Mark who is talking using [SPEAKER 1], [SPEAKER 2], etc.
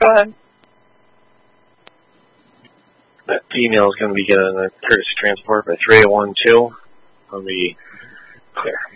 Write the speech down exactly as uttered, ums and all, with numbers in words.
[SPEAKER 1] go ahead.
[SPEAKER 2] That female is going to be getting a courtesy transport by three oh one two. I'll be clear.